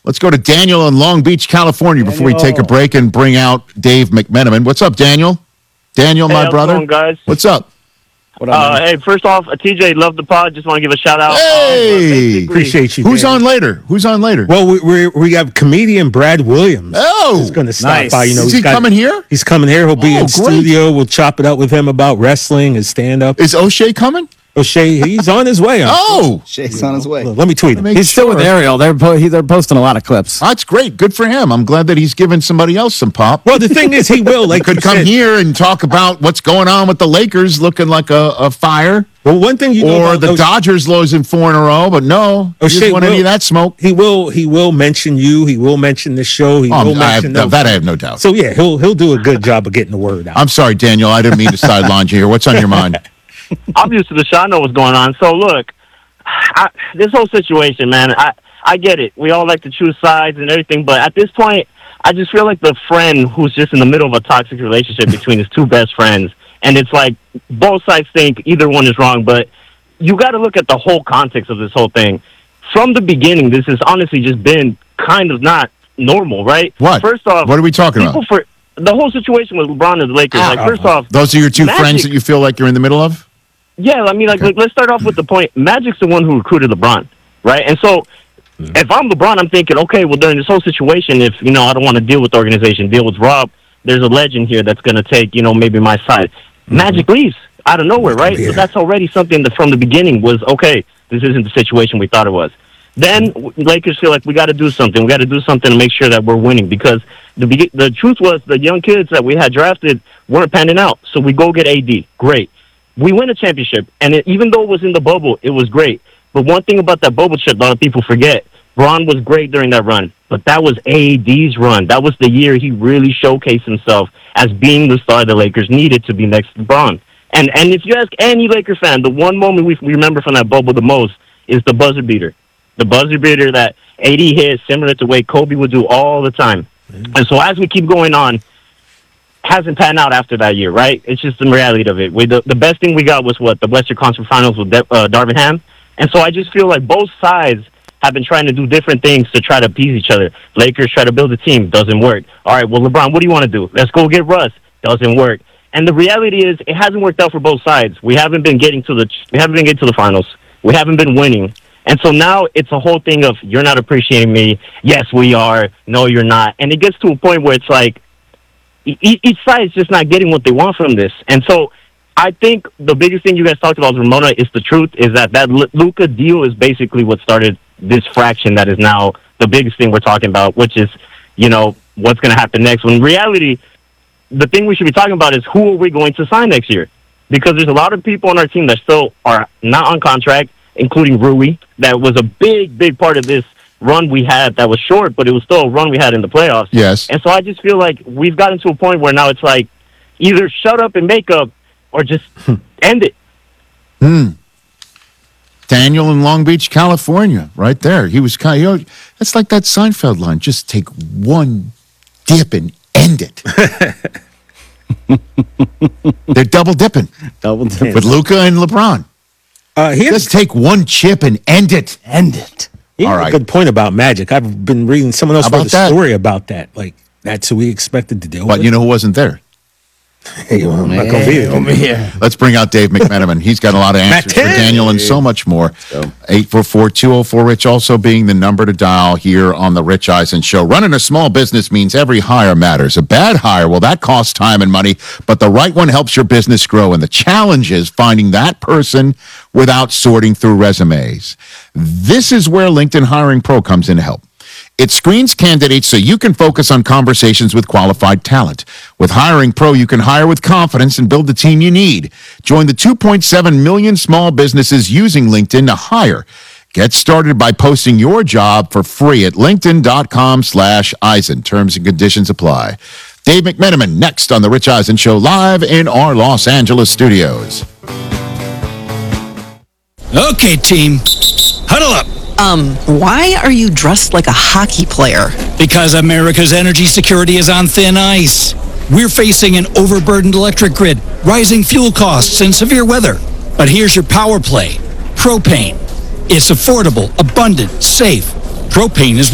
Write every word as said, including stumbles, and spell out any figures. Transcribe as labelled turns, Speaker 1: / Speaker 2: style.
Speaker 1: Let's go to Daniel in Long Beach, California,
Speaker 2: Daniel.
Speaker 1: before we take a break and bring out Dave McMenamin. What's up, Daniel? Daniel,
Speaker 3: hey,
Speaker 1: my
Speaker 3: how's
Speaker 1: brother.
Speaker 3: It going, guys?
Speaker 1: What's up?
Speaker 2: What up,
Speaker 3: Uh, hey, first off, uh, T J, love the pod. Just want to give a shout out.
Speaker 1: Hey!
Speaker 3: Um,
Speaker 2: Appreciate you.
Speaker 1: Who's
Speaker 2: Daniel.
Speaker 1: on later? Who's on later?
Speaker 2: Well, we we, we have comedian Brad Williams.
Speaker 1: Oh!
Speaker 2: He's going to stop
Speaker 4: Nice.
Speaker 2: by. You know,
Speaker 1: Is
Speaker 2: he's
Speaker 1: he
Speaker 2: got-
Speaker 1: coming here?
Speaker 2: He's coming here. He'll be
Speaker 1: Oh,
Speaker 2: in
Speaker 1: great.
Speaker 2: studio. We'll chop it up with him about wrestling, his stand-up.
Speaker 1: Is O'Shea coming?
Speaker 2: O'Shea, he's on his way.
Speaker 1: Oh!
Speaker 4: Shay's on his way.
Speaker 2: Look, let me tweet him.
Speaker 1: Make
Speaker 4: He's still with
Speaker 1: sure.
Speaker 4: Ariel. They're po- he, they're posting a lot of clips.
Speaker 1: That's great. Good for him. I'm glad that he's giving somebody else some pop.
Speaker 2: Well, the thing is, he will. Like
Speaker 1: Could
Speaker 2: you
Speaker 1: come
Speaker 2: said.
Speaker 1: here and talk about what's going on with the Lakers looking like a, a fire.
Speaker 2: Well, one thing you know
Speaker 1: Or
Speaker 2: about
Speaker 1: the
Speaker 2: O'Shea-
Speaker 1: Dodgers losing four in a row, but no. He
Speaker 2: O'Shea
Speaker 1: doesn't want any
Speaker 2: will-
Speaker 1: of that smoke.
Speaker 2: He will. He will mention you. He will mention the show. He
Speaker 1: Um,
Speaker 2: will
Speaker 1: I have,
Speaker 2: mention
Speaker 1: that
Speaker 2: those-
Speaker 1: I have no doubt.
Speaker 2: So yeah, he'll he'll do a good job of getting the word out.
Speaker 1: I'm sorry, Daniel. I didn't mean to sideline you here. What's on your mind?
Speaker 3: I'm used to the show. I know what's going on. So, look, I, this whole situation, man, I, I get it. We all like to choose sides and everything, but at this point, I just feel like the friend who's just in the middle of a toxic relationship between his two best friends, and it's like both sides think either one is wrong, but you got to look at the whole context of this whole thing. From the beginning, this has honestly just been kind of not normal, right?
Speaker 1: What?
Speaker 3: First off,
Speaker 1: What are we talking
Speaker 3: people
Speaker 1: about?
Speaker 3: for the whole situation with LeBron and the Lakers.
Speaker 1: Ah,
Speaker 3: like, first off,
Speaker 1: Those are your two
Speaker 3: Magic-
Speaker 1: friends that you feel like you're in the middle of?
Speaker 3: yeah, I mean, like,
Speaker 1: Okay.
Speaker 3: like, let's start off with the point. Magic's the one who recruited LeBron, right? And so, if I'm LeBron, I'm thinking, okay, well, during this whole situation, if, you know, I don't want to deal with the organization, deal with Rob, there's a legend here that's going to take, you know, maybe my side. Magic leaves out of nowhere, right?
Speaker 2: Yeah.
Speaker 3: So that's already something that from the beginning was, okay, this isn't the situation we thought it was. Then w- Lakers feel like we got to do something. We got to do something to make sure that we're winning because the be- the truth was the young kids that we had drafted weren't panning out. So we go get A D. Great. We win a championship, and it, even though it was in the bubble, it was great. But one thing about that bubble chip, a lot of people forget, Bron was great during that run, but that was A D's run. That was the year he really showcased himself as being the star the Lakers needed to be next to Bron. And and if you ask any Laker fan, the one moment we remember from that bubble the most is the buzzer beater. The buzzer beater that A D hit, similar to the way Kobe would do all the time. And so as we keep going on, hasn't panned out after that year, right? It's just the reality of it. We, the, the best thing we got was what? The Western Conference Finals with De- uh, Darvin Ham. And so I just feel like both sides have been trying to do different things to try to appease each other. Lakers try to build a team, doesn't work. All right, well, LeBron, what do you want to do? Let's go get Russ. Doesn't work. And the reality is, it hasn't worked out for both sides. We haven't been getting to the we haven't been getting to the finals. We haven't been winning. And so now it's a whole thing of you're not appreciating me. Yes, we are. No, you're not. And it gets to a point where it's like e- each side is just not getting what they want from this. And so I think the biggest thing you guys talked about, Ramona, is the truth, is that that Luka deal is basically what started this fraction that is now the biggest thing we're talking about, which is, you know, what's going to happen next. When in reality, the thing we should be talking about is who are we going to sign next year? Because there's a lot of people on our team that still are not on contract, including Rui, that was a big, big part of this run we had that was short, but it was still a run we had in the playoffs.
Speaker 1: Yes.
Speaker 3: And so I just feel like we've gotten to a point where now it's like either shut up and make up or just end it.
Speaker 1: Hmm. Daniel in Long Beach, California, right there. He was kind of, you know, that's like that Seinfeld line. Just take one dip and end it. They're double dipping
Speaker 4: Double dip.
Speaker 1: with Luka and LeBron.
Speaker 2: Uh, he
Speaker 1: Just take one chip and end it.
Speaker 4: End it.
Speaker 2: He had
Speaker 1: All
Speaker 2: a
Speaker 1: right.
Speaker 2: good point about Magic. I've been reading someone else
Speaker 1: How
Speaker 2: wrote
Speaker 1: about
Speaker 2: a
Speaker 1: that?
Speaker 2: story about that. Like that's who we expected to deal
Speaker 1: But
Speaker 2: with.
Speaker 1: you know who wasn't there?
Speaker 2: Hey, well, I'm not gonna be there.
Speaker 4: Yeah.
Speaker 1: Let's bring out Dave McMenamin. He's got a lot of answers for
Speaker 2: Matt
Speaker 1: Daniel and so much more. eight four four, two oh four, RICH also being the number to dial here on the Rich Eisen Show. Running a small business means every hire matters. A bad hire, well, that costs time and money, but the right one helps your business grow. And the challenge is finding that person without sorting through resumes. This is where LinkedIn Hiring Pro comes in to help. It screens candidates so you can focus on conversations with qualified talent. With Hiring Pro, you can hire with confidence and build the team you need. Join the two point seven million small businesses using LinkedIn to hire. Get started by posting your job for free at linkedin.com slash Eisen. Terms and conditions apply. Dave McMenamin next on The Rich Eisen Show live in our Los Angeles studios.
Speaker 5: Okay, team, huddle up.
Speaker 6: Um, why are you dressed like a hockey player?
Speaker 5: Because America's energy security is on thin ice. We're facing an overburdened electric grid, rising fuel costs, and severe weather. But here's your power play. Propane. It's affordable, abundant, safe. Propane is